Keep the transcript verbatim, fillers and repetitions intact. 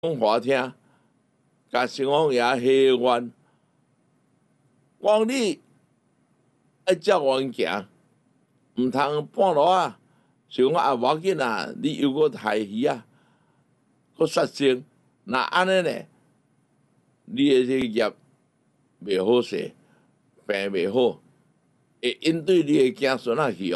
讲话听，甲城隍爷下愿，讲你爱照愿行，毋通半路啊，想讲啊无要紧啊，你又搁害鱼啊，搁杀生，那安尼呢？你的这个业袂好势，病袂好，会引对你的子孙仔去哦。